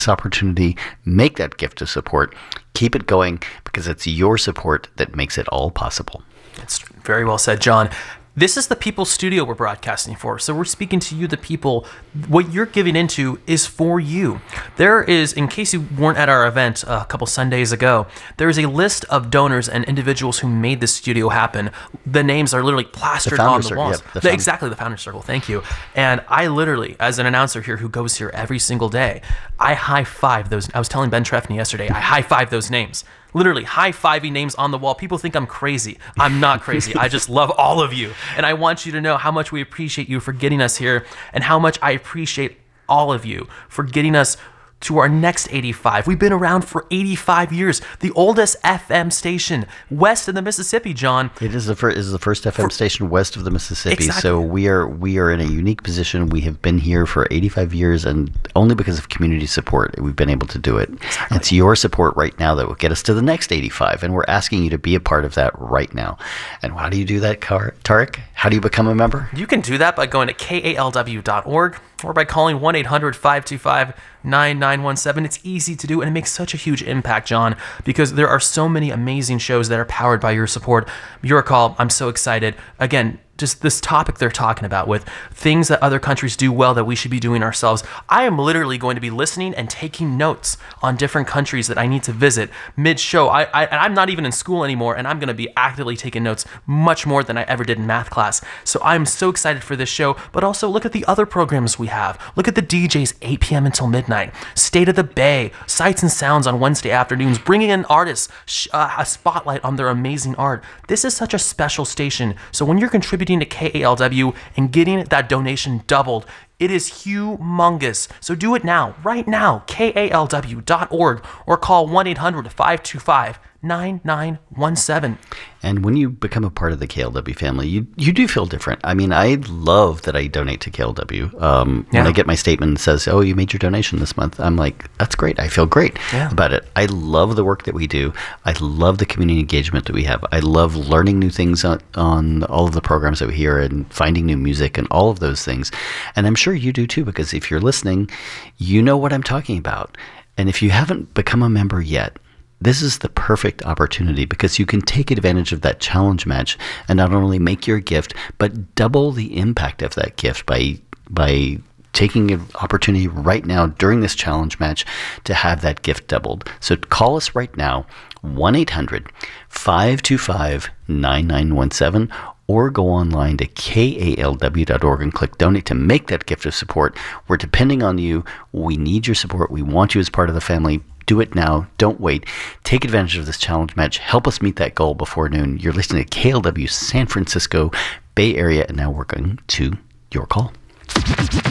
opportunity, make that gift of support. Keep it going, because it's your support that makes it all possible. It's very well said, John. This is the People Studio we're broadcasting for. So we're speaking to you, the people. What you're giving into is for you. There is, in case you weren't at our event a couple Sundays ago, there is a list of donors and individuals who made this studio happen. The names are literally plastered on the walls. Yep, exactly, the Founders Circle. Thank you. And I literally, as an announcer here who goes here every single day, I high-five those. I was telling Ben Trefny yesterday, I high-five those names. Literally high-fiving names on the wall. People think I'm crazy. I'm not crazy. I just love all of you. And I want you to know how much we appreciate you for getting us here, and how much I appreciate all of you for getting us to our next 85. We've been around for 85 years. The oldest FM station west of the Mississippi, John. It is the first FM station west of the Mississippi. Exactly. So we are in a unique position. We have been here for 85 years, and only because of community support we've been able to do it. Exactly. It's your support right now that will get us to the next 85, and we're asking you to be a part of that right now. And how do you do that, Tarek? How do you become a member? You can do that by going to kalw.org or by calling 1-800-525-9917. It's easy to do, and it makes such a huge impact, John, because there are so many amazing shows that are powered by your support. Your call. I'm so excited. Again, just this topic they're talking about with things that other countries do well that we should be doing ourselves. I am literally going to be listening and taking notes on different countries that I need to visit mid-show. I'm not even in school anymore, and I'm going to be actively taking notes much more than I ever did in math class. So I'm so excited for this show, but also look at the other programs we have. Look at the DJs, 8 p.m. until midnight. State of the Bay, Sights and Sounds on Wednesday afternoons, bringing in artists, a spotlight on their amazing art. This is such a special station. So when you're contributing to KALW and getting that donation doubled, it is humongous. So do it now, right now, kalw.org, or call 1-800-525-9917. And when you become a part of the KLW family, you do feel different. I mean, I love that I donate to KLW. When I get my statement that says, oh, you made your donation this month, I'm like, that's great. I feel great about it. I love the work that we do. I love the community engagement that we have. I love learning new things on all of the programs that we hear, and finding new music and all of those things. And I'm sure you do too, because if you're listening, you know what I'm talking about. And if you haven't become a member yet, this is the perfect opportunity, because you can take advantage of that challenge match and not only make your gift, but double the impact of that gift by taking an opportunity right now during this challenge match to have that gift doubled. So call us right now, 1-800-525-9917, or go online to kalw.org and click donate to make that gift of support. We're depending on you. We need your support. We want you as part of the family. Do it now. Don't wait. Take advantage of this challenge match. Help us meet that goal before noon. You're listening to KLW San Francisco Bay Area, and now we're going to your call.